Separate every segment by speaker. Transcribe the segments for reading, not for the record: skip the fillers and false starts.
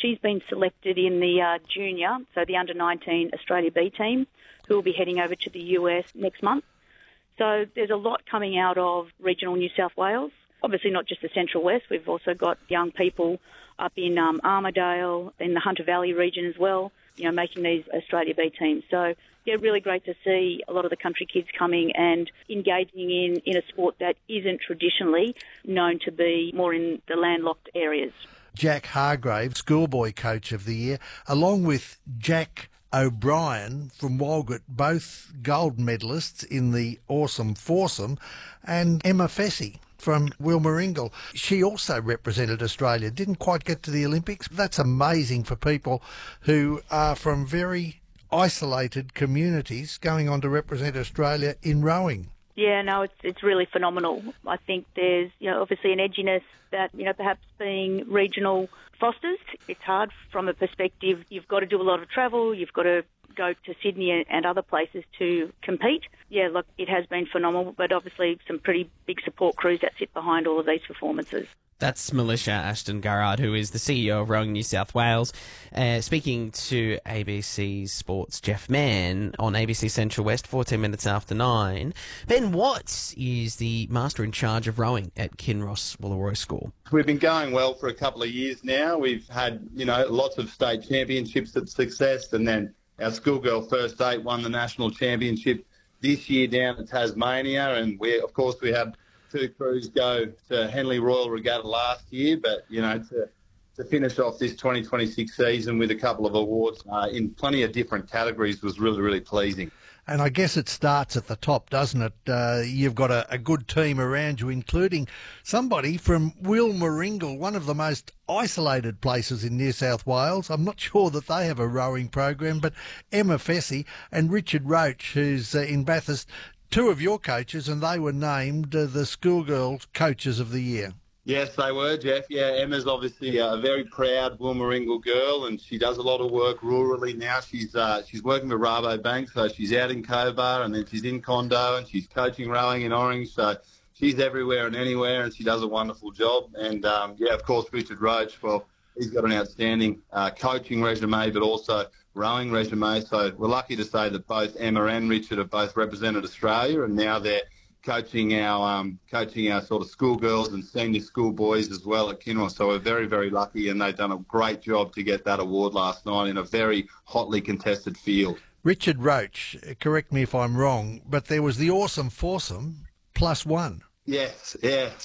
Speaker 1: She's been selected in the junior, so the under-19 Australia B team, who will be heading over to the US next month. So there's a lot coming out of regional New South Wales. Obviously not just the Central West, we've also got young people up in Armidale, in the Hunter Valley region as well, making these Australia B teams. So, yeah, really great to see a lot of the country kids coming and engaging in a sport that isn't traditionally known to be more in the landlocked areas.
Speaker 2: Jack Hargrave, Schoolboy Coach of the Year, along with Jack O'Brien from Walgett, both gold medalists in the awesome foursome, and Emma Fessy from Wilmaringle. She also represented Australia, didn't quite get to the Olympics. That's amazing for people who are from very isolated communities going on to represent Australia in rowing.
Speaker 1: Yeah, no, it's really phenomenal. I think there's, obviously an edginess that, perhaps being regional fosters. It's hard from a perspective, you've got to do a lot of travel, you've got to go to Sydney and other places to compete. Yeah, look, it has been phenomenal, but obviously some pretty big support crews that sit behind all of these performances.
Speaker 3: That's Melissa Ashton Garrard, who is the CEO of Rowing New South Wales, speaking to ABC Sports' Jeff Mann on ABC Central West, 14 minutes after 9. Ben Watts is the master in charge of rowing at Kinross Woolloomooloo School.
Speaker 4: We've been going well for a couple of years now. We've had, lots of state championships at success, and then our schoolgirl first 8 won the national championship this year down at Tasmania, and we have 2 crews go to Henley Royal Regatta last year, but, to finish off this 2026 season with a couple of awards in plenty of different categories was really, really pleasing.
Speaker 2: And I guess it starts at the top, doesn't it? You've got a good team around you, including somebody from Wilmaringle, one of the most isolated places in New South Wales. I'm not sure that they have a rowing program, but Emma Fessy and Richard Roach, who's in Bathurst, 2 of your coaches, and they were named the Schoolgirls Coaches of the Year.
Speaker 4: Yes, they were, Jeff. Yeah, Emma's obviously a very proud Wilmaringle girl, and she does a lot of work rurally now. She's working for Rabobank, so she's out in Cobar, and then she's in Condo, and she's coaching rowing in Orange. So she's everywhere and anywhere, and she does a wonderful job. And, of course, Richard Roach, well, he's got an outstanding coaching resume, but also rowing resume. So we're lucky to say that both Emma and Richard have both represented Australia, and now they're coaching our sort of schoolgirls and senior schoolboys as well at Kinross. So we're very, very lucky, and they've done a great job to get that award last night in a very hotly contested field.
Speaker 2: Richard Roach, correct me if I'm wrong, but there was the awesome foursome +1.
Speaker 4: Yes.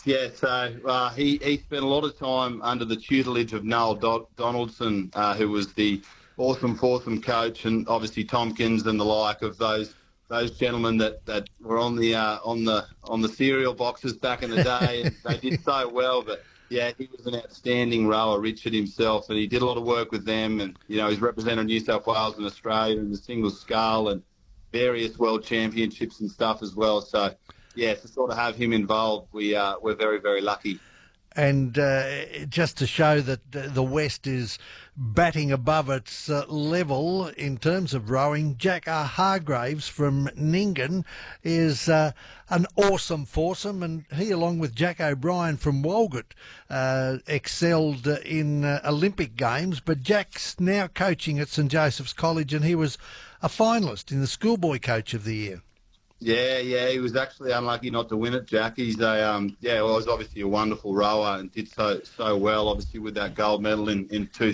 Speaker 4: So he spent a lot of time under the tutelage of Noel Donaldson, who was the awesome foursome coach, and obviously Tompkins and the like of those gentlemen that were on the cereal boxes back in the day. And they did so well, but yeah, he was an outstanding rower, Richard himself, and he did a lot of work with them. And he's represented New South Wales and Australia in the single scull and various world championships and stuff as well. So yeah, to sort of have him involved, we're very, very lucky.
Speaker 2: And just to show that the West is batting above its level in terms of rowing, Jack Hargraves from Nyngan is an awesome foursome, and he, along with Jack O'Brien from Walgett, excelled in Olympic Games. But Jack's now coaching at St Joseph's College, and he was a finalist in the Schoolboy Coach of the Year.
Speaker 4: Yeah, he was actually unlucky not to win it, Jack. He's was obviously a wonderful rower and did so well, obviously with that gold medal in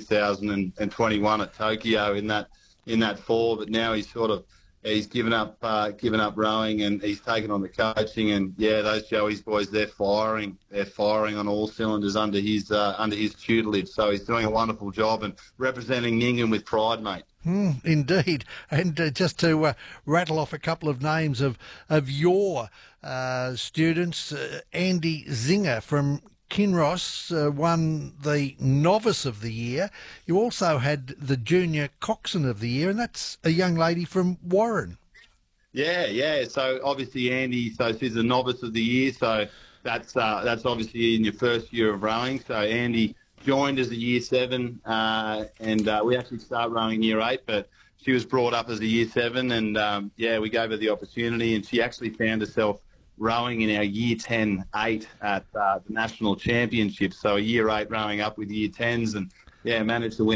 Speaker 4: 2021 at Tokyo in that fall. But now he's given up rowing, and he's taken on the coaching. And yeah, those Joey's boys, they're firing on all cylinders under his tutelage. So he's doing a wonderful job and representing Nyngan with pride, mate.
Speaker 2: Indeed. And just to rattle off a couple of names of your students, Andy Zinger from Kinross won the Novice of the Year. You also had the Junior Coxswain of the Year, and that's a young lady from Warren.
Speaker 4: Yeah. So obviously Andy, she's the Novice of the Year, so that's obviously in your first year of rowing. So Andy joined as a Year 7, and we actually start rowing Year 8, but she was brought up as a Year 7, and we gave her the opportunity, and she actually found herself rowing in our Year 10 8 at the National Championship. So a Year 8 rowing up with Year 10s, and managed to win